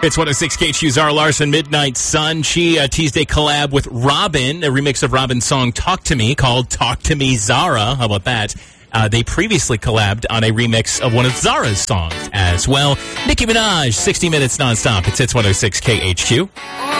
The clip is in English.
It's 106 KHQ, Zara Larson, Midnight Sun. She teased a collab with Robin, a remix of Robin's song Talk to Me called Talk to Me Zara. How about that? They previously collabed on a remix of one of Zara's songs as well. Nicki Minaj, 60 Minutes nonstop. It's 106 KHQ.